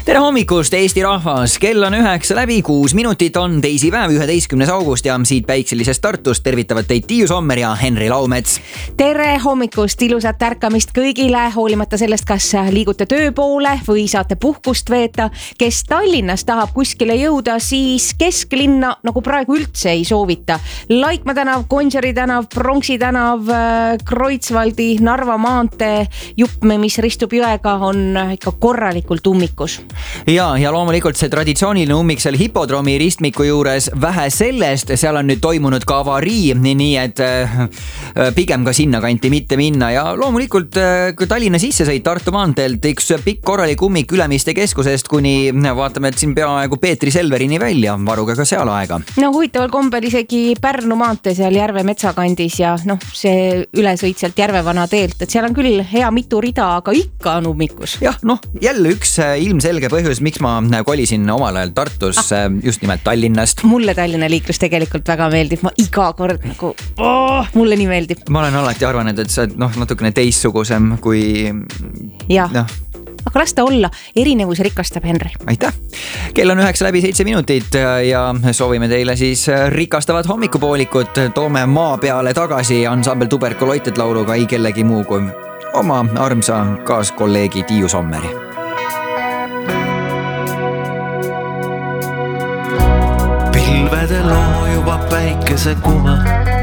Tere hommikust, Eesti rahvas! Kell on 9 läbi, 6 minutit on teisipäev, 11. august ja siit päikselisest Tartust tervitavad teid Tiiu Sommer ja Henri Laumets. Tere hommikust, ilusat ärkamist kõigile, hoolimata sellest, kas liigute töö poole või saate puhkust veeta. Kes Tallinnas tahab kuskile jõuda, siis kesklinna nagu praegu üldse ei soovita. Laikmaa tänav, Gonsiori tänav, Pronksi tänav, Kreutzwaldi, Narva maantee, Juppme, mis ristub jõega, on ikka korralikult ummikus. Ja loomulikult see traditsiooniline ummik seal hipodroomi ristmiku juures, vähe sellest, seal on nüüd toimunud ka avarii, nii et pigem ka sinna kanti mitte minna ja loomulikult Tallinna sissesõit Tartu maanteelt üks pikk korralik ummik Ülemiste keskusest kuni vaatame, et siin peaaegu Peetri Selverini välja, varuge ka seal aega. No huvitaval kombel isegi Pärnu maantee seal Järve metsakandis ja see ülesõit sealt Järvevana teelt, et seal on küll hea mitu rida, aga ikka on ummikus. Jah, jälle üks ilmselge põhjus, miks ma kolisin omal ajal Tartus just nimelt Tallinnast. Mulle Tallinna liiklus tegelikult väga meeldib, ma iga kord mulle nii meeldib. Ma olen alati arvanud, et sa oled natukene teissugusem kui... Jah, aga las ta olla, erinevus rikastab, Henri. Aitäh! Kell on 9 läbi 7 minutit ja soovime teile siis rikastavat hommikupoolikut. Toome maa peale tagasi ansambel Tuberkuloited lauluga ei kellegi muu kui oma armsa kaaskolleegi Tiiu Sommeri. Pilvedel loojuva päikese kume,